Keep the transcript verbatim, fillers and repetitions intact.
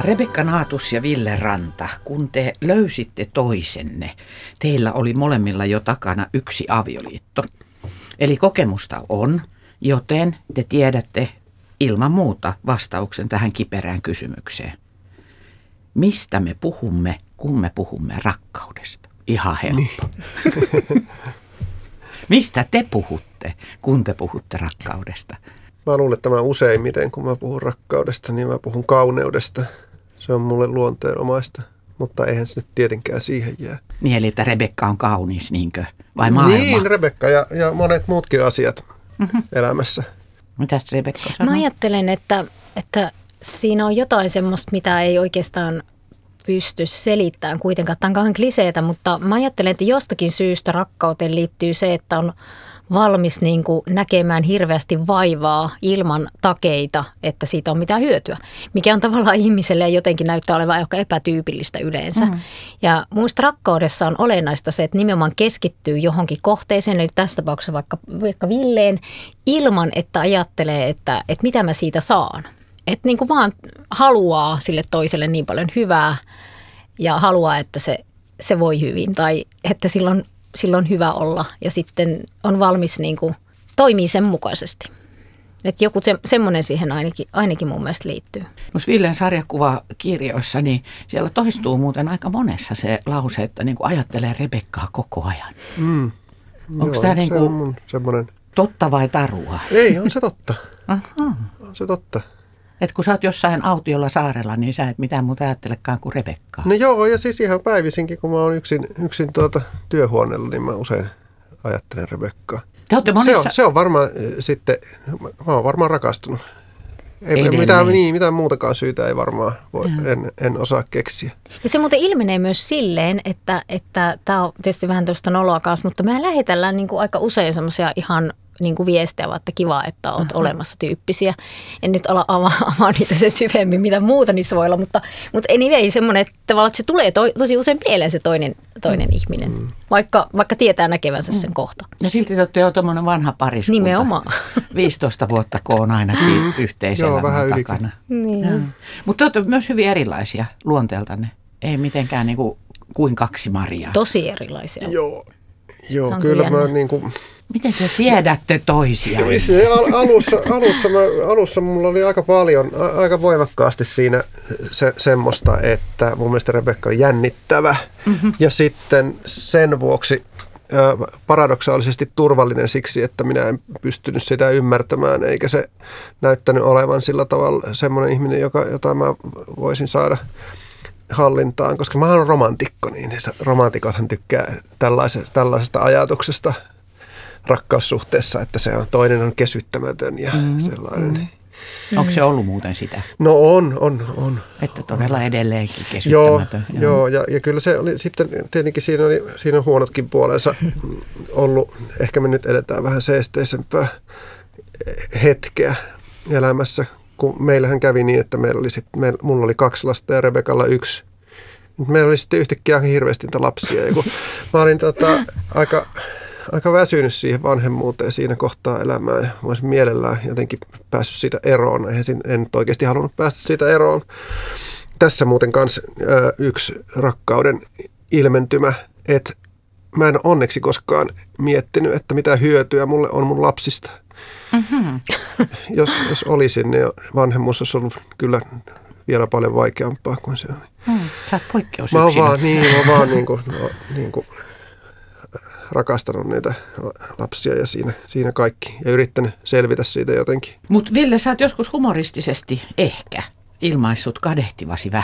Rebekka Naatus ja Ville Ranta, kun te löysitte toisenne, teillä oli molemmilla jo takana yksi avioliitto. Eli kokemusta on, joten te tiedätte ilman muuta vastauksen tähän kiperään kysymykseen. Mistä me puhumme, kun me puhumme rakkaudesta? Ihan helppo. Niin. Mistä te puhutte, kun te puhutte rakkaudesta? Mä luulen, että mä useimmiten, kun mä puhun rakkaudesta, niin mä puhun kauneudesta. Se on mulle luonteenomaista, mutta eihän se nyt tietenkään siihen jää. Niin, eli että Rebekka on kaunis, niinkö? Vai maailma? Niin, Rebekka ja, ja monet muutkin asiat mm-hmm. elämässä. Mitäs Rebekka sanoo? Mä ajattelen, että, että siinä on jotain semmoista, mitä ei oikeastaan pysty selittämään kuitenkaan. Tämä on kauhean kliseetä, mutta mä ajattelen, että jostakin syystä rakkauteen liittyy se, että on valmis niin kuin näkemään hirveästi vaivaa ilman takeita, että siitä on mitään hyötyä. Mikä on tavallaan ihmiselle jotenkin näyttää olevan aika epätyypillistä yleensä. Mm. Ja muista rakkaudessa on olennaista se, että nimenomaan keskittyy johonkin kohteeseen, eli tässä tapauksessa vaikka, vaikka Villeen, ilman että ajattelee, että, että mitä mä siitä saan. Että niin kuin vaan haluaa sille toiselle niin paljon hyvää ja haluaa, että se, se voi hyvin tai että silloin silloin on hyvä olla ja sitten on valmis niin kuin toimii sen mukaisesti. Että joku se, semmoinen siihen ainakin, ainakin mun mielestä liittyy. Noissa Villen sarjakuvakirjoissa, niin siellä toistuu muuten aika monessa se lause, että niin kuin ajattelee Rebekkaa koko ajan. Mm. Onko tämä niin kuin on mun semmoinen totta vai tarua? Ei, on se totta. Aha. On se totta. Että kun sä oot jossain autiolla saarella, niin sä et mitään muuta ajattelekaan kuin Rebekkaa. No joo, ja siis ihan päivisinkin, kun mä oon yksin, yksin tuota työhuoneella, niin mä usein ajattelen Rebekkaa. Monissa... Se on, se on varmaan sitten, mä oon varmaan rakastunut. Ei, mitään, niin, mitään muutakaan syytä ei varmaan voi, en, en osaa keksiä. Ja se muuten ilmenee myös silleen, että että tämä on tietysti vähän tällaista noloa kanssa, mutta me lähetellään niin kuin aika usein semmoisia ihan niin kuin viestejä, että kiva, että olet uh-huh. olemassa tyyppisiä. En nyt ala avaa, avaa niitä sen syvemmin, mitä muuta niissä voi olla, mutta, mutta anyway, semmoinen, että tavallaan että se tulee to, tosi usein mieleen se toinen, toinen mm. ihminen, mm. vaikka, vaikka tietää näkevänsä sen mm. kohta. Ja silti te olette jo tuommoinen vanha pariskunta. Nimenomaan. viisitoista vuotta koon ainakin mm. yhteiselämän takana. Niin. Mutta te olette myös hyvin erilaisia luonteeltanne. Ei mitenkään niin kuin, kuin kaksi Mariaa. Tosi erilaisia. Joo, Joo kyllä mä niin kuin... Miten te siedätte toisia? Al- alussa, alussa, mä, alussa mulla oli aika paljon, a- aika voimakkaasti siinä se, semmoista, että mun mielestä Rebekka oli jännittävä. Mm-hmm. Ja sitten sen vuoksi ä, paradoksaalisesti turvallinen siksi, että minä en pystynyt sitä ymmärtämään, eikä se näyttänyt olevan sillä tavalla semmoinen ihminen, joka, jota mä voisin saada hallintaan, koska mä olen romantikko, niin romantikothan tykkää tällaisesta, tällaisesta ajatuksesta rakkaussuhteessa, että se on, toinen on kesyttämätön ja mm, sellainen. Mm. Onko se ollut muuten sitä? No on, on, on. Että todella edelleenkin kesyttämätön. Joo, joo ja, ja kyllä se oli sitten, tietenkin siinä, oli, siinä on huonotkin puolensa ollut. Ehkä me nyt edetään vähän seesteisempää hetkeä elämässä, kun meillähän kävi niin, että meillä oli sit, meillä, mulla oli kaksi lasta ja Rebekalla yksi. Meillä oli sitten yhtäkkiä hirveästi niitä lapsia. Ja kun mä olin tota, aika... aika väsynyt siihen vanhemmuuteen siinä kohtaa elämää ja mä olisin mielellään jotenkin päässyt siitä eroon. En nyt oikeasti halunnut päästä siitä eroon. Tässä muuten kanssa yksi rakkauden ilmentymä, että mä en onneksi koskaan miettinyt, että mitä hyötyä mulle on mun lapsista. Mm-hmm. Jos, jos olisin, niin vanhemmuus olisi ollut kyllä vielä paljon vaikeampaa kuin se on. Hmm, sä oot poikkeus Mä oon vaan, niin, mä oon vaan niin kuin, no, niin kuin rakastanut niitä lapsia ja siinä, siinä kaikki ja yrittänyt selvitä siitä jotenkin. Mutta Ville, sä oot joskus humoristisesti ehkä ilmaissut kadehtivasi vähän